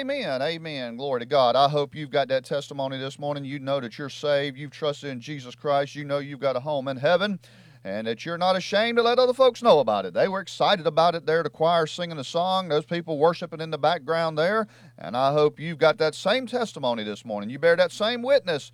amen. Amen. Glory to God. I hope you've got that testimony this morning. You know that you're saved. You've trusted in Jesus Christ. You know you've got a home in heaven and that you're not ashamed to let other folks know about it. They were excited about it there, the choir singing the song, those people worshiping in the background there. And I hope you've got that same testimony this morning. You bear that same witness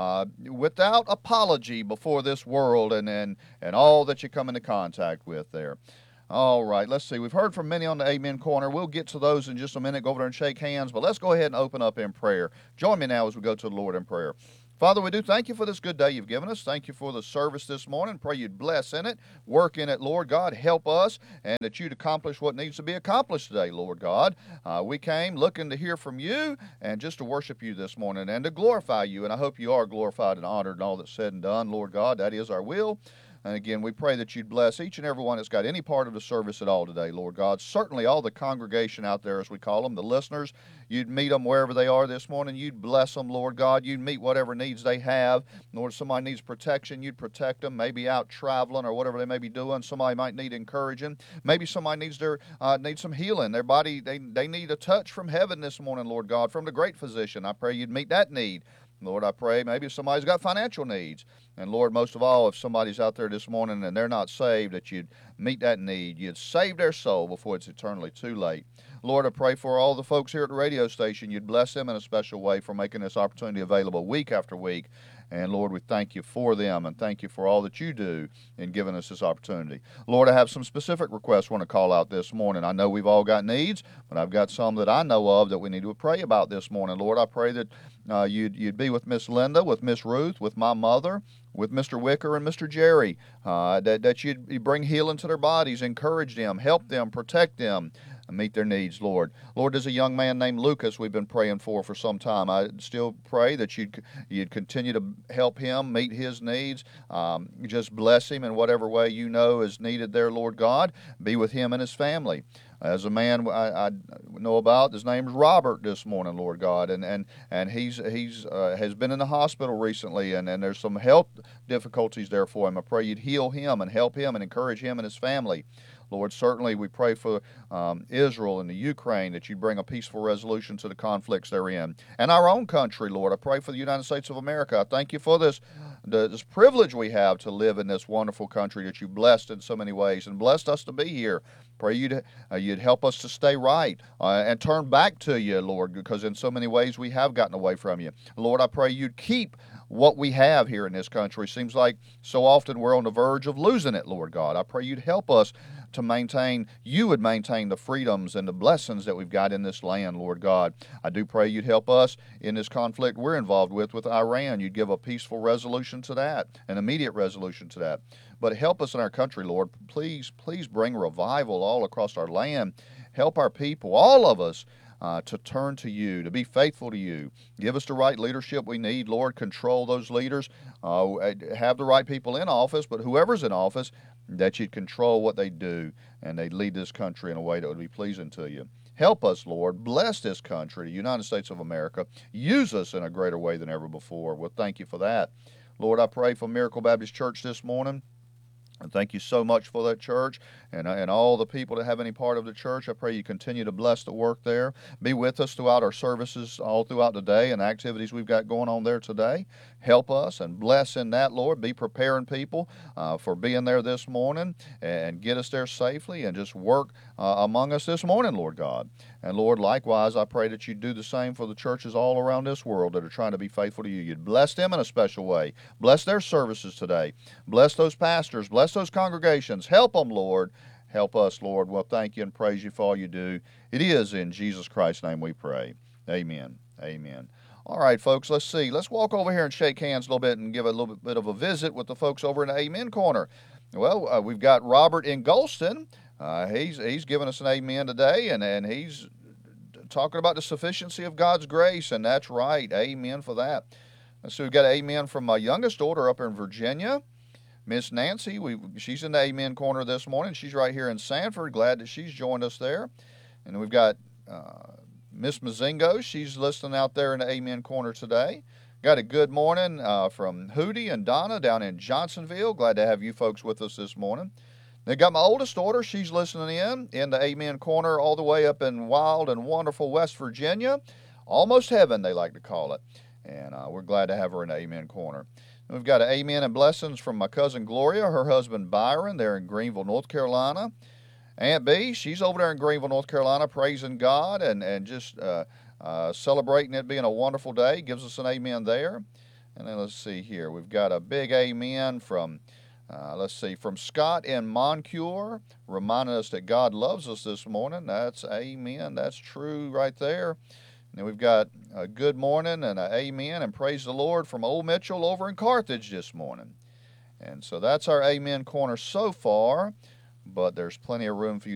without apology before this world and all that you come into contact with there. All right, let's see. We've heard from many on the Amen Corner. We'll get to those in just a minute, go over there and shake hands, but let's go ahead and open up in prayer. Join me now as we go to the Lord in prayer. Father, we do thank you for this good day you've given us. Thank you for the service this morning. Pray you'd bless in it, work in it, Lord God. Help us, and that you'd accomplish what needs to be accomplished today, Lord God. We came looking to hear from you and just to worship you this morning and to glorify you, and I hope you are glorified and honored in all that's said and done, Lord God. That is our will. And again, we pray that you'd bless each and every one that's got any part of the service at all today, Lord God. Certainly all the congregation out there, as we call them, the listeners, you'd meet them wherever they are this morning. You'd bless them, Lord God. You'd meet whatever needs they have. Lord, if somebody needs protection, you'd protect them, maybe out traveling or whatever they may be doing. Somebody might need encouraging. Maybe somebody needs some healing. Their body, they need a touch from heaven this morning, Lord God, from the great physician. I pray you'd meet that need. Lord, I pray maybe somebody's got financial needs. And Lord, most of all, if somebody's out there this morning and they're not saved, that you'd meet that need. You'd save their soul before it's eternally too late. Lord, I pray for all the folks here at the radio station. You'd bless them in a special way for making this opportunity available week after week. And Lord, we thank you for them and thank you for all that you do in giving us this opportunity. Lord, I have some specific requests I want to call out this morning. I know we've all got needs, but I've got some that I know of that we need to pray about this morning. Lord, I pray that you'd be with Miss Linda, with Miss Ruth, with my mother, with Mr. Wicker and Mr. Jerry, that you'd bring healing to their bodies, encourage them, help them, protect them, and meet their needs, Lord. Lord, there's a young man named Lucas we've been praying for some time. I still pray that you'd continue to help him meet his needs. Just bless him in whatever way you know is needed there, Lord God. Be with him and his family. As a man I know about, his name's Robert this morning, Lord God, and he's has been in the hospital recently, and there's some health difficulties there for him. I pray you'd heal him and help him and encourage him and his family. Lord, certainly we pray for Israel and the Ukraine, that you bring a peaceful resolution to the conflicts they're in. And our own country, Lord, I pray for the United States of America. I thank you for this privilege we have to live in this wonderful country that you blessed in so many ways and blessed us to be here. Pray you'd help us to stay right and turn back to you, Lord, because in so many ways we have gotten away from you. Lord, I pray you'd keep what we have here in this country. Seems like so often we're on the verge of losing it, Lord God. I pray you'd help us to maintain, you would maintain the freedoms and the blessings that we've got in this land, Lord God. I do pray you'd help us in this conflict we're involved with Iran. You'd give a peaceful resolution to that, an immediate resolution to that. But help us in our country, Lord. Please bring revival all across our land. Help our people, all of us, to turn to you, to be faithful to you. Give us the right leadership we need, Lord. Control those leaders. Have the right people in office, but whoever's in office, that you'd control what they do and they'd lead this country in a way that would be pleasing to you. Help us, Lord. Bless this country, the United States of America. Use us in a greater way than ever before. Well, thank you for that. Lord, I pray for Miracle Baptist Church this morning. And thank you so much for that church and all the people that have any part of the church. I pray you continue to bless the work there. Be with us throughout our services all throughout the day and activities we've got going on there today. Help us and bless in that, Lord. Be preparing people for being there this morning and get us there safely and just work among us this morning, Lord God. And Lord, likewise, I pray that you do the same for the churches all around this world that are trying to be faithful to you. You'd bless them in a special way. Bless their services today. Bless those pastors. Bless those congregations. Help them, Lord. Help us, Lord. Well, thank you and praise you for all you do. It is in Jesus Christ's name we pray. Amen. Amen. All right, folks, let's see. Let's walk over here and shake hands a little bit and give a little bit of a visit with the folks over in the Amen Corner. Well, we've got Robert in Golston. He's giving us an amen today, and he's talking about the sufficiency of God's grace, and that's right. Amen for that. So we've got an amen from my youngest daughter up in Virginia, Miss Nancy. She's in the Amen Corner this morning. She's right here in Sanford. Glad that she's joined us there. And we've got Miss Mazingo. She's listening out there in the Amen Corner today. Got a good morning from Hootie and Donna down in Johnsonville. Glad to have you folks with us this morning. They got my oldest daughter. She's listening in the Amen Corner all the way up in wild and wonderful West Virginia. Almost heaven, they like to call it. And we're glad to have her in the Amen Corner. We've got an amen and blessings from my cousin Gloria, her husband Byron. They're in Greenville, North Carolina. Aunt B, she's over there in Greenville, North Carolina, praising God and just celebrating it being a wonderful day. Gives us an amen there. And then let's see here. We've got a big amen from, from Scott in Moncure, reminding us that God loves us this morning. That's amen. That's true right there. And we've got a good morning and an amen and praise the Lord from Old Mitchell over in Carthage this morning. And so that's our Amen Corner so far, but there's plenty of room for you